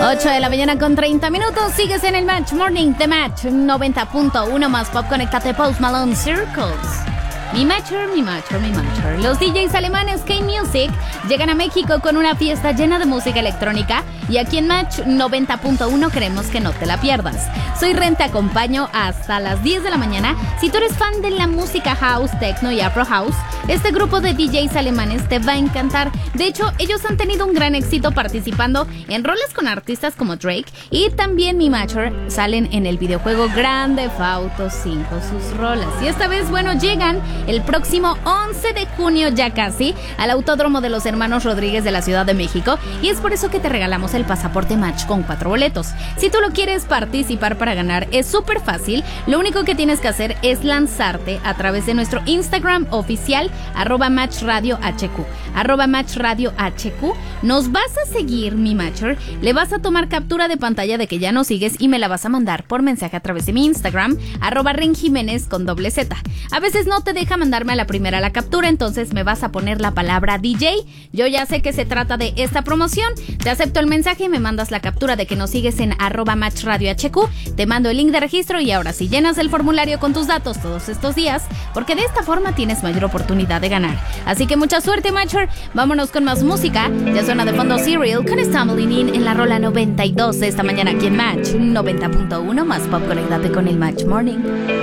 8 de la mañana con 30 minutos. Sigues en el Match Morning, The Match 90.1 más pop. Conéctate, Post Malone, Circles. Mi matcher. Los DJs alemanes K-Music llegan a México con una fiesta llena de música electrónica y aquí en Match 90.1 queremos que no te la pierdas. Soy Ren, te acompaño hasta las 10 de la mañana. Si tú eres fan de la música house, techno y afro house, este grupo de DJs alemanes te va a encantar. De hecho, ellos han tenido un gran éxito participando en roles con artistas como Drake y también Mi Matcher salen en el videojuego Grand Theft Auto 5 sus rolas. Y esta vez, bueno, llegan el próximo 11 de junio ya casi al Autódromo de los Hermanos Rodríguez de la Ciudad de México y es por eso que te regalamos el pasaporte Match con 4 boletos. Si tú lo quieres participar para ganar es súper fácil, lo único que tienes que hacer es lanzarte a través de nuestro Instagram oficial @MatchRadioHQ. @MatchRadioHQ. Nos vas a seguir, mi Matcher, le vas a tomar captura de pantalla de que ya nos sigues y me la vas a mandar por mensaje a través de mi Instagram @RenJiménez con Z. A veces no te deja mandarme a la primera la captura, entonces me vas a poner la palabra DJ. Yo ya sé que se trata de esta promoción, te acepto el mensaje y me mandas la captura de que nos sigues en @MatchRadioHQ, te mando el link de registro y ahora sí llenas el formulario con tus datos todos estos días, porque de esta forma tienes mayor oportunidad de ganar. Así que mucha suerte, Matcher, vámonos con más música. Ya suena de fondo Serial con Stumbling In en la rola 92 de esta mañana aquí en Match 90.1 más pop. Conéctate con el Match Morning.